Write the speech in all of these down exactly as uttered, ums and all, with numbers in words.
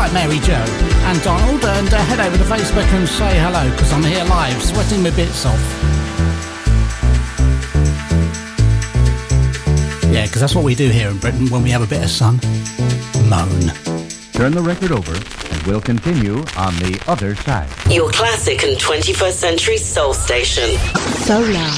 like Mary Jo and Donald, and uh, head over to Facebook and say hello, because I'm here live, sweating my bits off. Yeah, because that's what we do here in Britain when we have a bit of sun. Moan. Turn the record over and we'll continue on the other side. Your classic and twenty-first century soul station. Solar.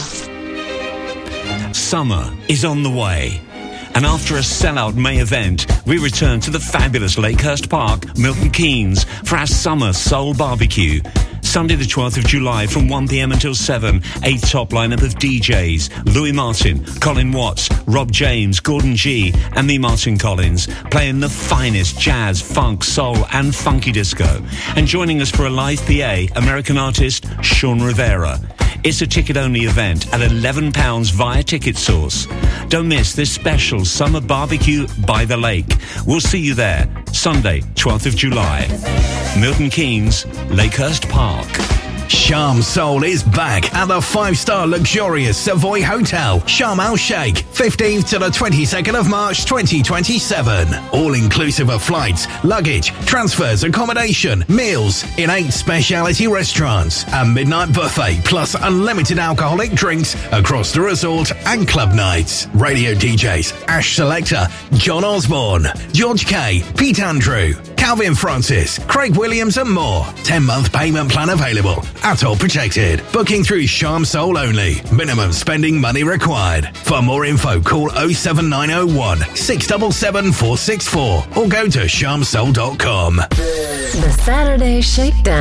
Summer is on the way. And after a sellout May event, we return to the fabulous Lakehurst Park, Milton Keynes, for our summer soul barbecue. Sunday the twelfth of July from one p.m. until seven, a top lineup of D Js. Louis Martin, Colin Watts, Rob James, Gordon G, and me, Martin Collins, playing the finest jazz, funk, soul, and funky disco. And joining us for a live P A, American artist Sean Rivera. It's a ticket-only event at eleven pounds via Ticket Source. Don't miss this special summer barbecue by the lake. We'll see you there, Sunday, twelfth of July. Milton Keynes, Lakehurst Park. Sharm Soul is back at the five-star luxurious Savoy Hotel, Sharm El-Sheikh, fifteenth to the twenty-second of March twenty twenty-seven. All-inclusive of flights, luggage, transfers, accommodation, meals in eight specialty restaurants, a midnight buffet plus unlimited alcoholic drinks across the resort and club nights. Radio D Js Ash Selector, John Osborne, George K, Pete Andrew, Calvin Francis, Craig Williams and more. ten-month payment plan available. At all protected. Booking through Sharm Soul only. Minimum spending money required. For more info, call oh seven nine oh one, six seven seven, four six four or go to sharm soul dot com. The Saturday Shakedown.